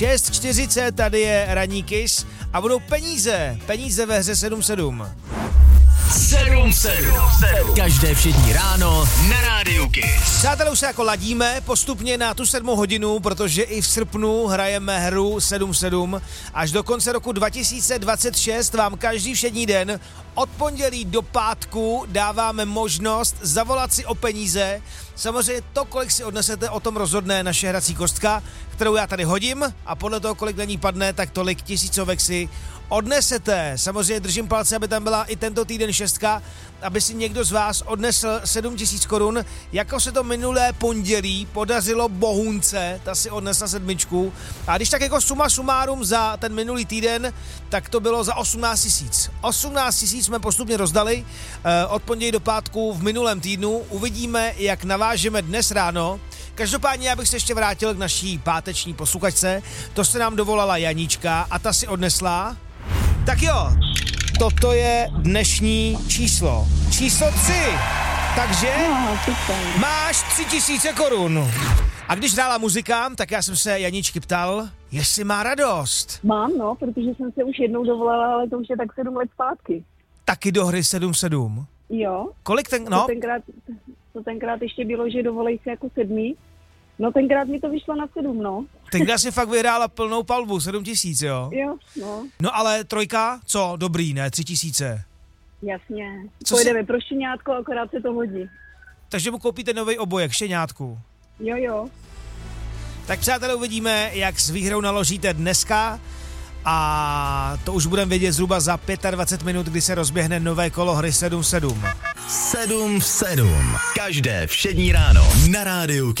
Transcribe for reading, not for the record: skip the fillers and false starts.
6:40, tady je Ranní Kiss a budou peníze ve hře 7-7. 7-7. Každé všední ráno na Rádiu Kiss. Přátelé, už se jako ladíme postupně na tu 7 hodinu, protože i v srpnu hrajeme hru 7-7. Až do konce roku 2026 vám každý všední den od pondělí do pátku dáváme možnost zavolat si o peníze. Samozřejmě to, kolik si odnesete, o tom rozhodne naše hrací kostka, kterou já tady hodím a podle toho, kolik na ní padne, tak tolik tisícovek si odnesete. Samozřejmě držím palce, aby tam byla i tento týden 6, aby si někdo z vás odnesl 7 000 korun, jako se to minulé pondělí podařilo Bohunce, ta si odnesla 7. A když tak jako suma sumárum za ten minulý týden, tak to bylo za 18 000. 18 000 jsme postupně rozdali od pondělí do pátku v minulém týdnu. Uvidíme, jak navážeme dnes ráno. Každopádně já bych se ještě vrátil k naší páteční posluchačce. To se nám dovolala Janíčka a ta si odnesla. Tak jo, toto je dnešní číslo. Číslo 3. Takže máš 3 000 korun. A když hrála muzika, tak já jsem se Janíčky ptal, jestli má radost. Mám, no, protože jsem se už jednou dovolala, ale to už je tak 7 let zpátky. Taky do hry 7-7. Jo. Kolik ten, no? To tenkrát ještě bylo, že dovolej se jako 7. No tenkrát mi to vyšlo na 7, no. Tenkrát si fakt vyhrála plnou palbu, 7 000, jo? Jo, no. No ale 3, co? Dobrý, ne? 3 000. Jasně. Pojedeme pro štěňátko, akorát se to hodí. Takže mu koupíte nový obojek, štěňátku. Jo. Tak přátelé, uvidíme, jak s výhrou naložíte dneska a to už budeme vědět zhruba za 25 minut, kdy se rozběhne nové kolo hry 7-7. 7-7. Každé všední ráno na Rádiu Kiss.